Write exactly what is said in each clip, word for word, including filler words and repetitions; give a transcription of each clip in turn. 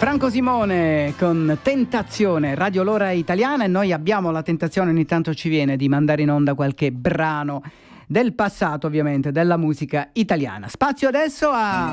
Franco Simone con Tentazione, Radio L'Ora Italiana, e noi abbiamo la tentazione, ogni tanto ci viene, di mandare in onda qualche brano del passato, ovviamente, della musica italiana. Spazio adesso a...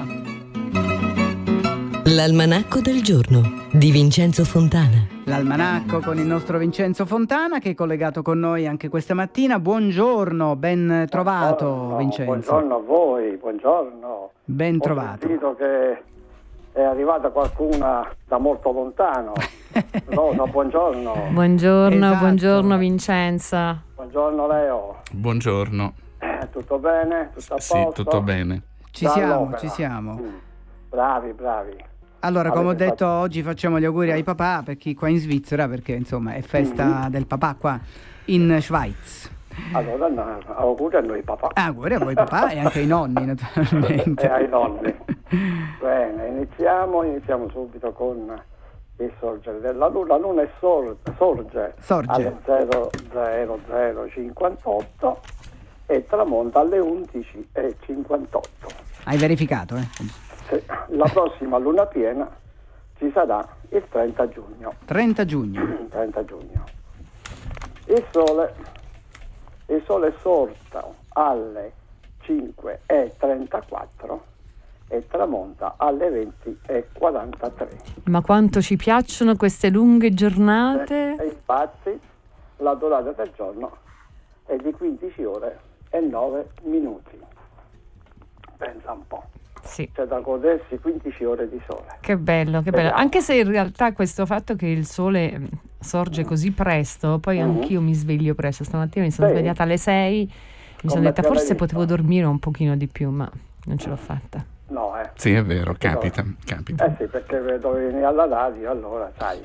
L'almanacco del giorno di Vincenzo Fontana. L'almanacco con il nostro Vincenzo Fontana, che è collegato con noi anche questa mattina. Buongiorno, ben trovato, buongiorno, Vincenzo. Buongiorno a voi, buongiorno. Ben trovato. Ho sentito che è arrivata qualcuna da molto lontano. Rosa, buongiorno. Buongiorno, Esatto. buongiorno Vincenza. Buongiorno Leo. Buongiorno. Eh, tutto bene? Tutto a Sì, posto? tutto bene. Ci Da siamo, all'opera. ci siamo. Mm. Bravi, bravi. Allora, come ho Avete detto, fatto- oggi facciamo gli auguri ai papà, per chi qua in Svizzera, perché insomma è festa Mm. del papà qua in Schweiz. Allora, no, auguri a noi papà. Auguri a voi papà e anche ai nonni, naturalmente. E ai nonni. Bene, iniziamo, iniziamo subito con il sorgere della luna. La luna è sor- sorge, Sorge. alle zero zero zero cinquantotto e tramonta alle undici e cinquantotto. Hai verificato, eh? Sì, la prossima luna piena ci sarà il trenta giugno. trenta giugno. trenta giugno. Il sole, il sole è sorto alle cinque e trentaquattro e tramonta alle venti e quarantatré. Ma quanto ci piacciono queste lunghe giornate. E infatti la durata del giorno è di quindici ore e nove minuti. Pensa un po'. Sì, C'è da godersi quindici ore di sole. che bello, che bello. Esatto. Anche se in realtà questo fatto che il sole mm, sorge così presto, poi Mhm. anch'io mi sveglio presto. Stamattina mi sono Sì. svegliata alle sei, mi sono Come detta te l'hai forse visto? potevo dormire un pochino di più, ma non ce l'ho fatta. No, eh. Sì, è vero, capita, capita. Eh sì, perché vedo che vieni alla radio, allora sai.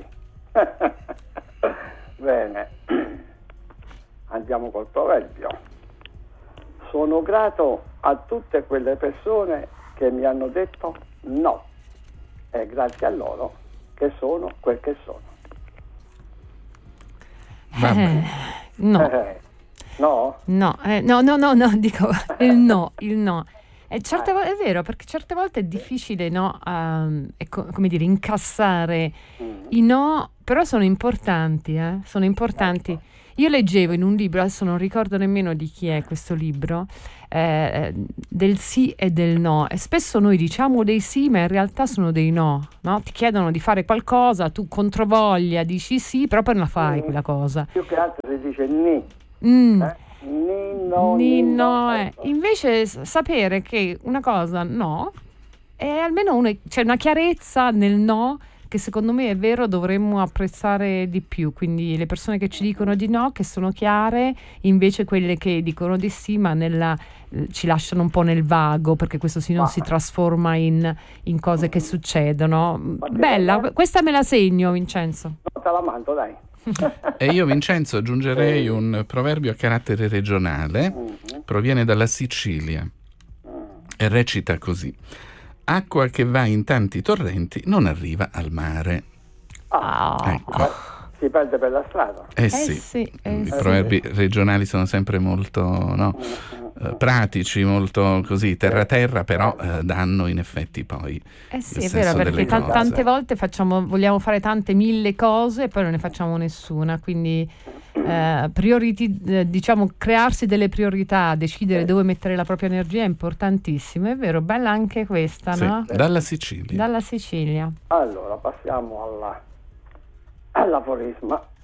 Bene, andiamo col proverbio. Sono grato a tutte quelle persone che mi hanno detto no, e grazie a loro che sono quel che sono. Vabbè. Eh, no, Eh, no? no, eh, no, no, no, no, dico il no, il no. E certe volte è vero, perché certe volte è difficile, no, ehm, è co- come dire, incassare Mm. i no, però sono importanti, eh, sono importanti. Io leggevo in un libro, adesso non ricordo nemmeno di chi è questo libro, eh, del sì e del no. E spesso noi diciamo dei sì, ma in realtà sono dei no, no? Ti chiedono di fare qualcosa, tu controvoglia dici sì, però poi non la fai Mm. quella cosa. Più che altro si dice ni. Mm. Eh? Ni, no, Ni, ni, no, no. eh. Ecco. Invece s- sapere che una cosa no, è almeno una, c'è una chiarezza nel no che secondo me è vero, dovremmo apprezzare di più. Quindi le persone che ci dicono di no, che sono chiare, invece quelle che dicono di sì, ma nella, eh, ci lasciano un po' nel vago, perché questo sì non Ma- si trasforma in, in cose che succedono. Ma che Bella, bella. questa me la segno, Vincenzo. No, te la mando, dai. E io, Vincenzo, aggiungerei un proverbio a carattere regionale, Mhm. proviene dalla Sicilia e recita così: acqua che va in tanti torrenti non arriva al mare. Ah. Ecco. Si perde per la strada. Eh, Eh sì, sì, eh i sì. proverbi regionali sono sempre molto, no, eh, pratici, molto così, terra terra, però eh, danno in effetti poi Eh sì, il è vero, senso perché delle ta- cose. tante volte facciamo, vogliamo fare tante mille cose e poi non ne facciamo nessuna, quindi eh, prioriti- eh, diciamo crearsi delle priorità, decidere dove mettere la propria energia è importantissimo, è vero, bella anche questa, Sì, no? dalla Sicilia. Dalla Sicilia. Allora, passiamo alla, all'aforisma.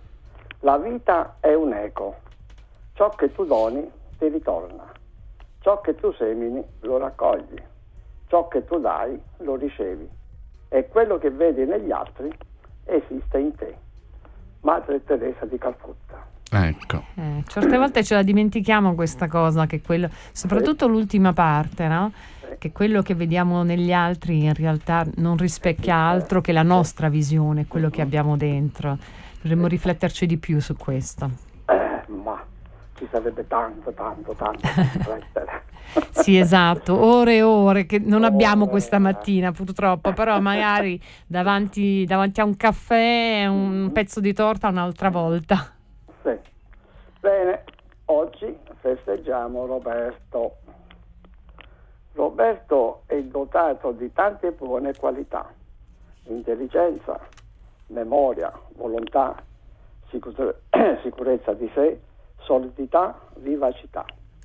La vita è un eco. Ciò che tu doni ti ritorna. Ciò che tu semini lo raccogli. Ciò che tu dai lo ricevi. E quello che vedi negli altri esiste in te. Madre Teresa di Calcutta. Ecco. Eh, certe volte ce la dimentichiamo questa cosa, che quello, soprattutto l'ultima parte, no? Che quello che vediamo negli altri in realtà non rispecchia altro che la nostra visione, quello che abbiamo dentro. Dovremmo rifletterci di più su questo. Eh, ma ci sarebbe tanto, tanto, tanto da riflettere. Sì, esatto, ore e ore che non abbiamo questa mattina purtroppo, però magari davanti, davanti a un caffè, un pezzo di torta un'altra volta. Sì. Bene, oggi festeggiamo Roberto. Roberto è dotato di tante buone qualità intelligenza, memoria, volontà, sicur- sicurezza di sé, solidità, vivacità.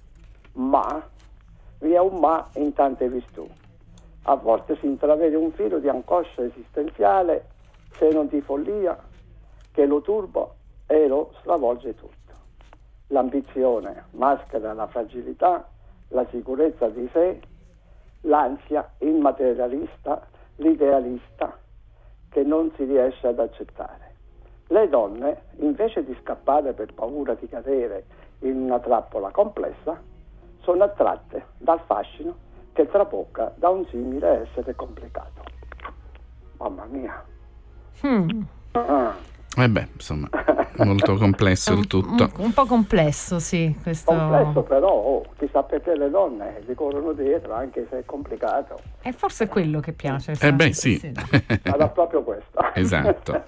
Ma vi è un ma in tante virtù. A volte si intravede un filo di angoscia esistenziale, se non di follia, che lo turba e lo stravolge tutto. L'ambizione maschera la fragilità, la sicurezza di sé, l'ansia, il materialista, l'idealista, che non si riesce ad accettare. Le donne, invece di scappare per paura di cadere in una trappola complessa, sono attratte dal fascino che trabocca da un simile essere complicato. Mamma mia. Hmm. Ah. Eh beh, insomma, molto complesso il tutto. Un, un po' complesso, sì. Questo... Complesso, però, oh, chissà perché le donne gli corrono dietro, anche se è complicato. È forse quello che piace. Eh sa? beh, sì. Sarà proprio questo. Esatto.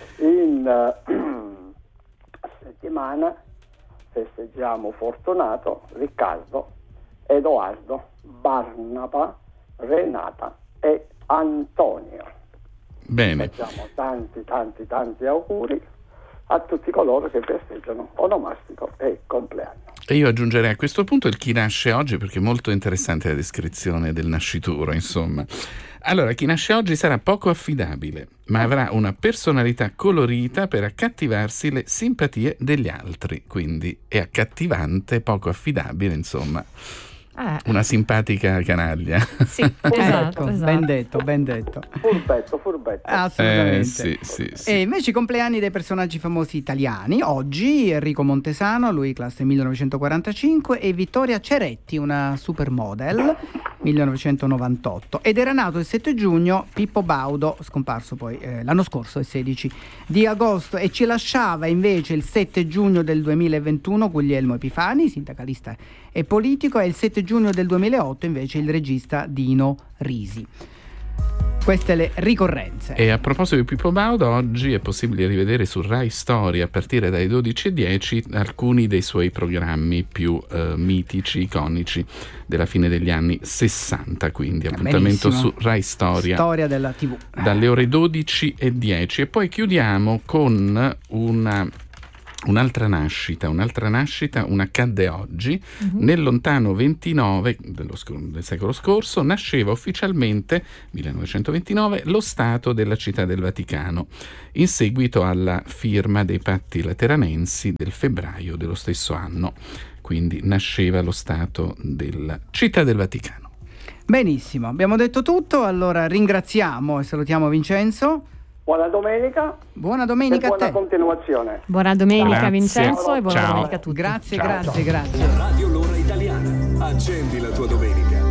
In uh, settimana festeggiamo Fortunato, Riccardo, Edoardo, Barnaba, Renata e Antonio. Bene. Facciamo tanti tanti tanti auguri a tutti coloro che festeggiano onomastico e compleanno. E io aggiungerei a questo punto il chi nasce oggi, perché è molto interessante la descrizione del nascituro, insomma. Allora, chi nasce oggi sarà poco affidabile, ma avrà una personalità colorita per accattivarsi le simpatie degli altri, quindi è accattivante, poco affidabile, insomma. Ah. Una simpatica canaglia. Sì, esatto, Ecco, esatto. ben detto, ben detto. Furbetto, furbetto. Assolutamente. Eh, sì, sì, sì. E invece i compleanni dei personaggi famosi italiani. Oggi Enrico Montesano, lui classe millenovecentoquarantacinque, e Vittoria Ceretti, una supermodel, millenovecentonovantotto. Ed era nato il sette giugno Pippo Baudo, scomparso poi eh, l'anno scorso, il sedici di agosto, e ci lasciava invece il sette giugno del duemilaventuno Guglielmo Epifani, sindacalista e politico, e il sette giugno del duemilaotto invece il regista Dino Risi. Queste le ricorrenze. E a proposito di Pippo Baudo, oggi è possibile rivedere su Rai Storia a partire dai dodici e dieci alcuni dei suoi programmi più eh, mitici, iconici della fine degli anni sessanta, quindi appuntamento Benissimo. su Rai Storia. Storia della tivù. Dalle ore dodici e dieci. E poi chiudiamo con una un'altra nascita, un'altra nascita, una accadde oggi. Uh-huh. Nel lontano ventinove dello sc- del secolo scorso nasceva ufficialmente, millenovecentoventinove, lo Stato della Città del Vaticano, in seguito alla firma dei patti lateranensi del febbraio dello stesso anno. Quindi nasceva lo Stato della Città del Vaticano. Benissimo, abbiamo detto tutto, allora ringraziamo e salutiamo Vincenzo. Buona domenica. Buona domenica e buona a te. continuazione. Buona domenica, Grazie. Vincenzo, e buona Ciao. domenica a tutti. Grazie, Ciao. grazie, grazie. Radio L'Ora Italiana. Accendi la tua domenica.